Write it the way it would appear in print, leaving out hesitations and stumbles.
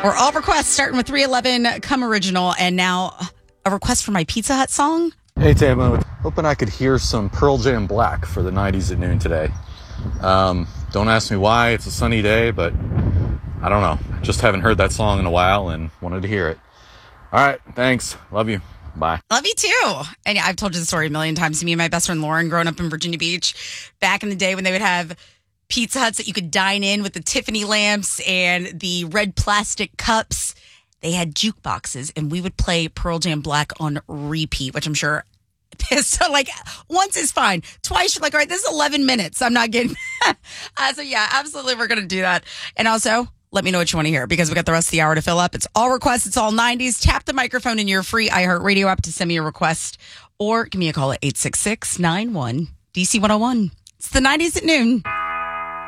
We're all requests starting with 311 Come Original, and now a request for my Pizza Hut song. Hey, Tamo. Hoping I could hear some Pearl Jam Black for the 90s at noon today. Don't ask me why. It's a sunny day, but I don't know. Just haven't heard that song in a while and wanted to hear it. All right. Thanks. Love you. Bye. Love you too. And yeah, I've told you the story a million times. Me and my best friend Lauren, growing up in Virginia Beach, back in the day when they would have Pizza Huts that you could dine in with the Tiffany lamps and the red plastic cups. They had jukeboxes, and we would play Pearl Jam Black on repeat, which I'm sure so like once is fine. Twice you're like, all right, this is 11 minutes. I'm not getting so yeah, absolutely we're gonna do that. And also let me know what you want to hear, because we got the rest of the hour to fill up. It's all requests, it's all 90s. Tap the microphone in your free iHeartRadio app to send me a request, or give me a call at 866-91 DC 101. It's the 90s at noon.